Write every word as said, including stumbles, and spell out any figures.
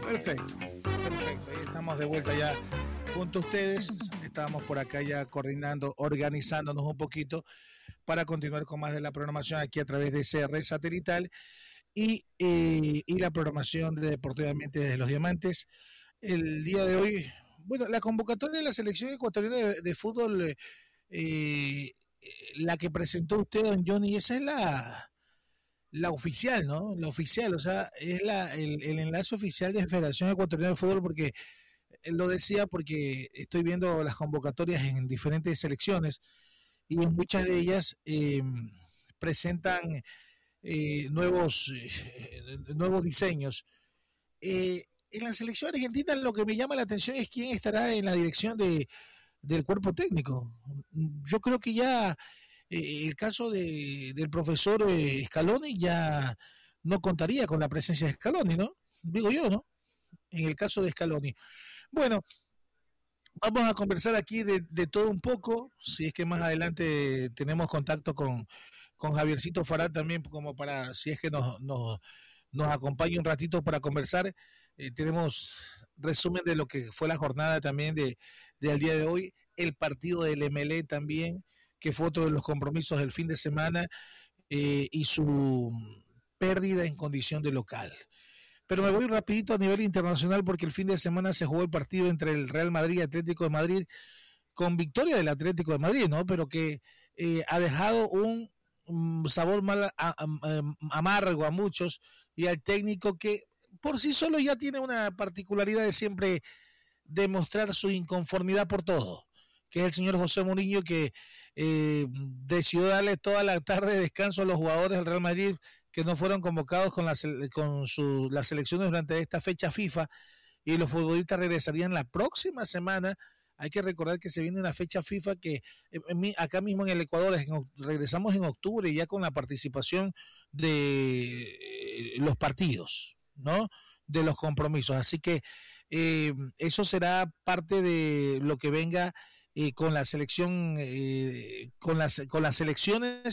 Perfecto, perfecto. Ahí estamos de vuelta ya junto a ustedes. Estábamos por acá ya coordinando, organizándonos un poquito para continuar con más de la programación aquí a través de C R Satelital y, eh, y la programación de Deportivamente desde los Diamantes. El día de hoy, bueno, la convocatoria de la selección ecuatoriana de, de fútbol, eh, la que presentó usted, don Johnny, esa es la... La oficial, ¿no? La oficial, o sea, es la, el, el enlace oficial de Federación Ecuatoriana de Fútbol, porque él lo decía porque estoy viendo las convocatorias en diferentes selecciones y en muchas de ellas eh, presentan eh, nuevos, eh, nuevos diseños. Eh, en la selección argentina lo que me llama la atención es quién estará en la dirección de, del cuerpo técnico. Yo creo que ya... Eh, el caso de, del profesor eh, Scaloni ya no contaría con la presencia de Scaloni, ¿no? Digo yo, ¿no? En el caso de Scaloni. Bueno, vamos a conversar aquí de, de todo un poco, si es que más adelante tenemos contacto con, con Javiercito Farad también, como para, si es que nos, nos, nos acompaña un ratito para conversar. Eh, tenemos resumen de lo que fue la jornada también de, de al día de hoy, el partido del M L E también, que fue otro de los compromisos del fin de semana, eh, y su pérdida en condición de local. Pero me voy rapidito a nivel internacional porque el fin de semana se jugó el partido entre el Real Madrid y Atlético de Madrid, con victoria del Atlético de Madrid, ¿no? Pero que eh, ha dejado un, un sabor mal a, a, a, amargo a muchos, y al técnico que por sí solo ya tiene una particularidad de siempre demostrar su inconformidad por todo, que es el señor José Mourinho, que eh, decidió darle toda la tarde de descanso a los jugadores del Real Madrid que no fueron convocados con, la, con su, las selecciones durante esta fecha FIFA, y los futbolistas regresarían la próxima semana. Hay que recordar que se viene una fecha FIFA que eh, acá mismo en el Ecuador en, regresamos en octubre, ya con la participación de eh, los partidos, ¿no? De los compromisos. Así que eh, eso será parte de lo que venga Eh, con la selección, eh, con las con las selecciones